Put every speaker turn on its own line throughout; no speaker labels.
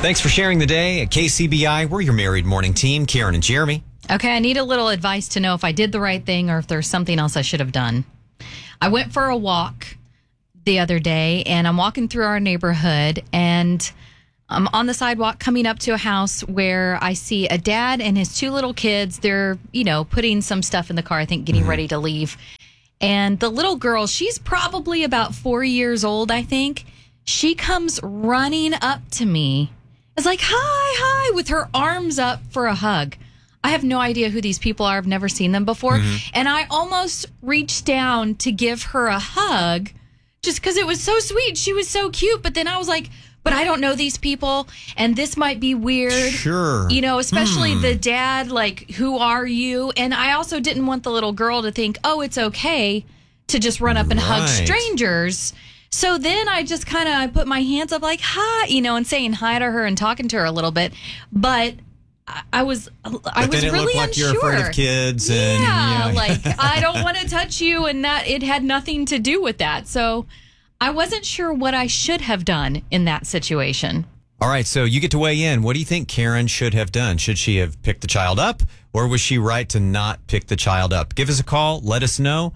Thanks for sharing the day at KCBI. We're your Married Morning team, Karen and Jeremy.
Okay, I need a little advice to know if I did the right thing or if there's something else I should have done. I went for a walk the other day, and I'm walking through our neighborhood, and I'm on the sidewalk coming up to a house where I see a dad and his two little kids. They're, putting some stuff in the car, I think, getting ready to leave. And the little girl, she's probably about 4 years old, I think. She comes running up to me. It's like, hi, with her arms up for a hug. I have no idea who these people are. I've never seen them before. And I almost reached down to give her a hug just because it was so sweet. She was so cute. But then I was like, but I don't know these people, and this might be weird.
Sure.
Especially the dad, like, who are you? And I also didn't want the little girl to think, oh, it's okay to just run up and hug strangers. So then I just I put my hands up like, hi, and saying hi to her and talking to her a little bit. But I was really
like
unsure.
You're afraid of kids.
Like, I don't want to touch you, and that it had nothing to do with that. So I wasn't sure what I should have done in that situation.
All right, so you get to weigh in. What do you think Karen should have done? Should she have picked the child up, or was she right to not pick the child up? Give us a call. Let us know.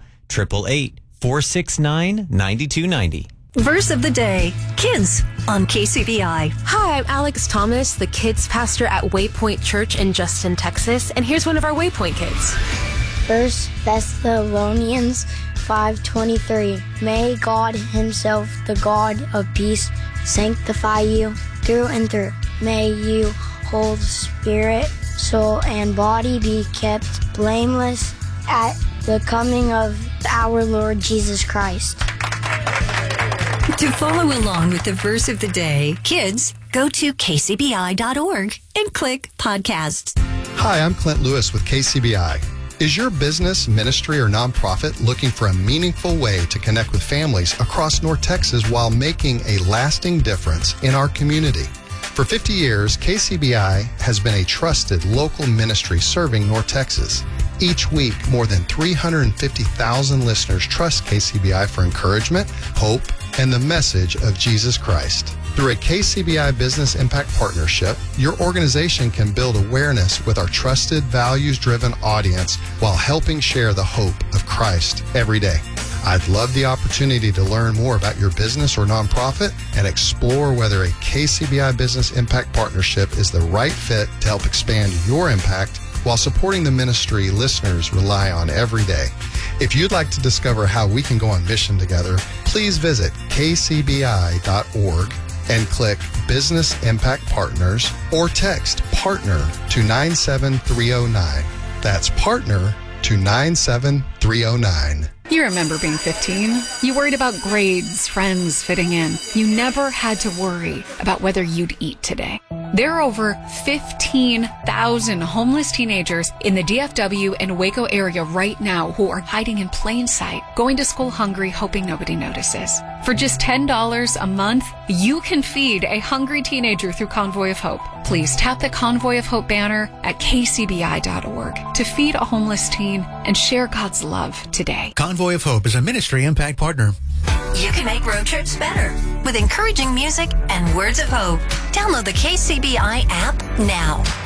888-469-9290.
Verse of the day, Kids on KCBI.
Hi, I'm Alex Thomas, the kids pastor at Waypoint Church in Justin, Texas. And here's one of our Waypoint kids.
1 Thessalonians 5:23. May God himself, the God of peace, sanctify you through and through. May you whole spirit, soul, and body be kept blameless at the coming of our Lord Jesus Christ.
To follow along with the verse of the day, kids, go to kcbi.org and click podcasts.
Hi, I'm Clint Lewis with KCBI. Is your business, ministry, or nonprofit looking for a meaningful way to connect with families across North Texas while making a lasting difference in our community? For 50 years, KCBI has been a trusted local ministry serving North Texas. Each week, more than 350,000 listeners trust KCBI for encouragement, hope, and the message of Jesus Christ. Through a KCBI Business Impact Partnership, your organization can build awareness with our trusted, values-driven audience while helping share the hope of Christ every day. I'd love the opportunity to learn more about your business or nonprofit and explore whether a KCBI Business Impact Partnership is the right fit to help expand your impact while supporting the ministry listeners rely on every day. If you'd like to discover how we can go on mission together, please visit kcbi.org and click Business Impact Partners or text PARTNER to 97309. That's PARTNER to 97309.
You remember being 15. You worried about grades, friends, fitting in. You never had to worry about whether you'd eat today. There are over 15,000 homeless teenagers in the DFW and Waco area right now who are hiding in plain sight, going to school hungry, hoping nobody notices. For just $10 a month, you can feed a hungry teenager through Convoy of Hope. Please tap the Convoy of Hope banner at kcbi.org to feed a homeless teen and share God's love today.
Convoy of Hope is a ministry impact partner.
You can make road trips better with encouraging music and words of hope. Download the KCBI app now.